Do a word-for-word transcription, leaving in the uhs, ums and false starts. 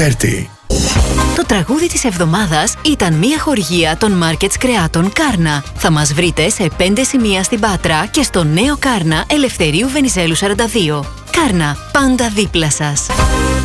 τριάντα. Το τραγούδι της εβδομάδας ήταν μια χορηγία των Markets Κρεάτων Κάρνα. Θα μας βρείτε σε πέντε σημεία στην Πάτρα και στο νέο Κάρνα Ελευθερίου Βενιζέλου σαράντα δύο. Κάρνα, πάντα δίπλα σας.